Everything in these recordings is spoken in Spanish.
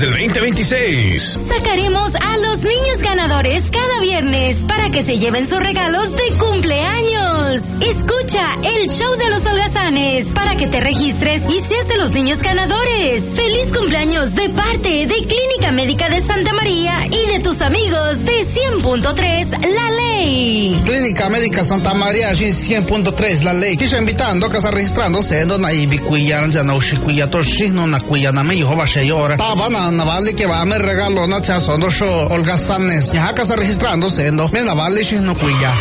del 2026. Sacaremos a los niños ganadores cada viernes para que se lleven sus regalos de cumpleaños. Escucha el show de los holgazanes para que te registres y seas de los niños ganadores. ¡Feliz cumpleaños de parte de Clínica Médica de Santa María y de tus amigos de 100.3 La Ley! Clínica Médica Santa María, 100.3 La Ley. Quiso invitando a que se registrándose na ibicuya ya na ushikuya toshino na kuya na me yoba sheyora. Tabana na vale que va me regalo na chasondo show holgazanes. Ya que se registrándose me na vale shino kuya.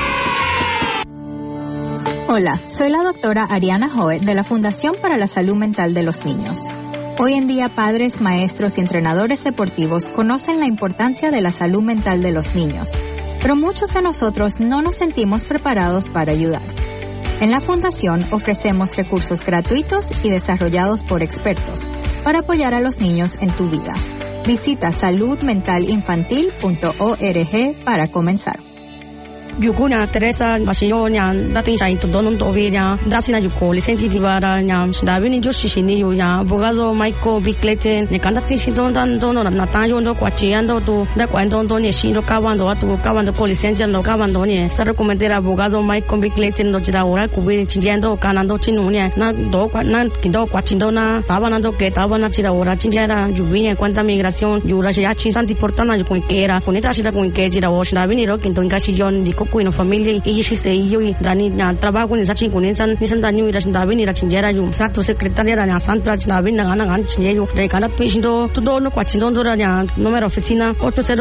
Hola, soy la doctora Ariana Joe de la Fundación para la Salud Mental de los Niños. Hoy en día, padres, maestros y entrenadores deportivos conocen la importancia de la salud mental de los niños, pero muchos de nosotros no nos sentimos preparados para ayudar. En la Fundación ofrecemos recursos gratuitos y desarrollados por expertos para apoyar a los niños en tu vida. Visita saludmentalinfantil.org para comenzar. Yukunya Teresa Basionya dating sa ito donon to obia dasina yuko lisensi divara nya davini jo shishini yunya abogado Michael Bickleten ne kandati sidon dan dono na tayo ndo kwachiando tu da kwando ndo ne shindo kawando atu kawando ko lisensi ndo kawando ne sa recomendera abogado Michael Bickleten ndo jira ora kubi chinjando kanando chinunya na do na kindo kwachindo na tabanando que tabana jira ora chinjara yubinya cuanta migración yura ya chisanti portana yuko era kunita shida kun ke jira o davini ro kinto ngasi jon di kuino familia y si se yo dani na trabajo ni sachi kunin san ni san dani ira davi ni ra chinjera yu sato secretaria na santra davi na gan chinjeyo de kana pishindo todo no kwachindo dora na número oficina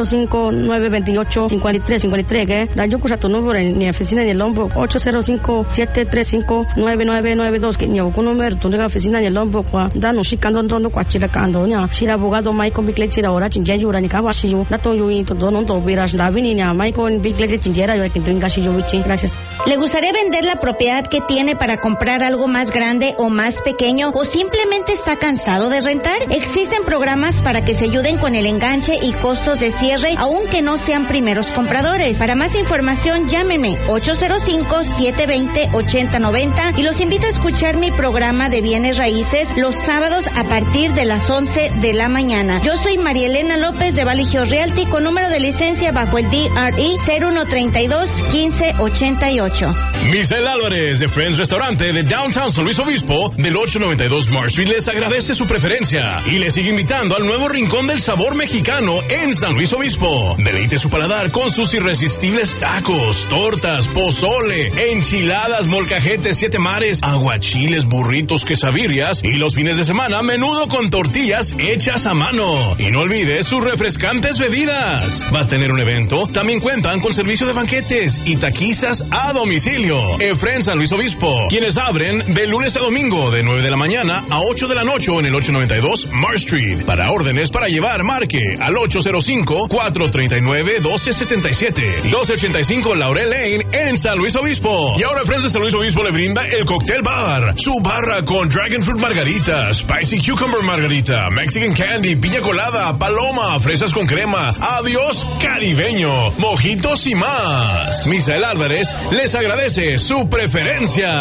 805-928-5353 que la yo kusa tu número ni oficina ni Lombo 805-735-9992 que ni con número tu de oficina ni Lombo kwa dano shikando ndo kwachira kando nya shira abogado Michael Bickleten ora chinjeyo ra ni kawashi yo nato yo to dono to bira davi ni na Michael Bickleten chinjera yo Gracias. ¿Le gustaría vender la propiedad que tiene para comprar algo más grande o más pequeño o simplemente está cansado de rentar? Existen programas para que se ayuden con el enganche y costos de cierre aunque no sean primeros compradores. Para más información llámeme 805-720-8090 y los invito a escuchar mi programa de bienes raíces los sábados a partir de las 11 de la mañana. Yo soy María Elena López de Valley Hills Realty con número de licencia bajo el DRE 0132-1588. Misael Álvarez de Friends Restaurante de Downtown San Luis Obispo del 892 Marsh Street les agradece su preferencia y les sigue invitando al nuevo Rincón del Sabor Mexicano en San Luis Obispo. Deleite su paladar con sus irresistibles tacos, tortas, pozole, enchiladas, molcajetes, siete mares, aguachiles, burritos, quesabirrias y los fines de semana menudo con tortillas hechas a mano. Y no olvide sus refrescantes bebidas. Va a tener un evento, también cuentan con servicio de banquetes y taquizas a domicilio. Efren San Luis Obispo, quienes abren de lunes a domingo de 9 de la mañana a 8 de la noche en el 892 Marsh Street. Para órdenes para llevar, marque al 805-439-1277. 1285 Laurel Lane en San Luis Obispo. Y ahora Efren de San Luis Obispo le brinda el Cocktail Bar. Su barra con Dragon Fruit Margarita, Spicy Cucumber Margarita, Mexican Candy, piña colada, paloma, fresas con crema, adiós caribeño, mojitos y más. Misael Álvarez les agradece su preferencia.